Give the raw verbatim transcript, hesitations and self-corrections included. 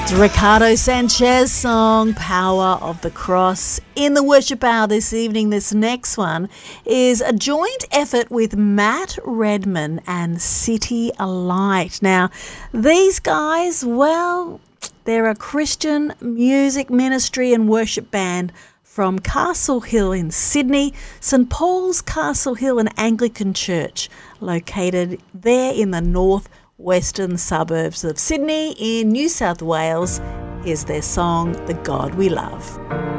Ricardo Sanchez song, Power of the Cross. In the Worship Hour this evening, this next one is a joint effort with Matt Redman and City Alight. Now, these guys, well, they're a Christian music ministry and worship band from Castle Hill in Sydney, St Paul's Castle Hill, an Anglican church located there in the north western suburbs of Sydney in New South Wales. Here's their song, The God We Love.